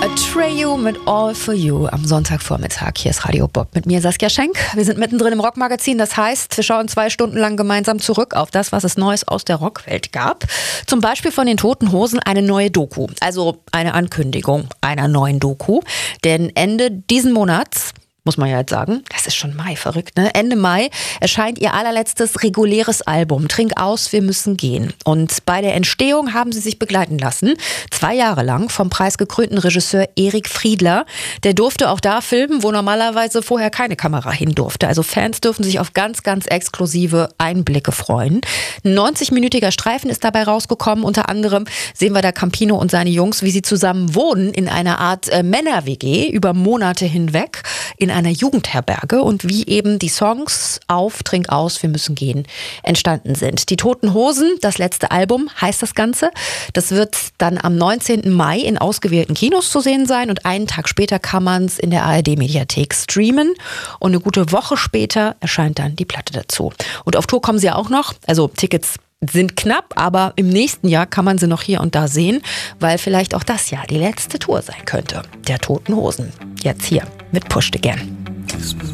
Atreyu mit All For You am Sonntagvormittag. Hier ist Radio Bob mit mir, Saskia Schenk. Wir sind mittendrin im Rockmagazin. Das heißt, wir schauen 2 Stunden lang gemeinsam zurück auf das, was es Neues aus der Rockwelt gab. Zum Beispiel von den Toten Hosen eine neue Doku. Also eine Ankündigung einer neuen Doku. Denn Ende diesen Monats, muss man ja jetzt sagen, das ist schon Mai, verrückt, ne? Ende Mai erscheint ihr allerletztes reguläres Album, Trink aus, wir müssen gehen. Und bei der Entstehung haben sie sich begleiten lassen, 2 Jahre lang vom preisgekrönten Regisseur Erik Friedler. Der durfte auch da filmen, wo normalerweise vorher keine Kamera hin durfte. Also Fans dürfen sich auf ganz, ganz exklusive Einblicke freuen. Ein 90-minütiger Streifen ist dabei rausgekommen. Unter anderem sehen wir da Campino und seine Jungs, wie sie zusammen wohnen in einer Art Männer-WG über Monate hinweg in einer Jugendherberge und wie eben die Songs auf Trink aus, wir müssen gehen entstanden sind. Die Toten Hosen, das letzte Album heißt das Ganze. Das wird dann am 19. Mai in ausgewählten Kinos zu sehen sein und einen Tag später kann man es in der ARD-Mediathek streamen und eine gute Woche später erscheint dann die Platte dazu. Und auf Tour kommen sie ja auch noch, also Tickets sind knapp, aber im nächsten Jahr kann man sie noch hier und da sehen, weil vielleicht auch das Jahr die letzte Tour sein könnte. Der Toten Hosen. Jetzt hier mit Push Again.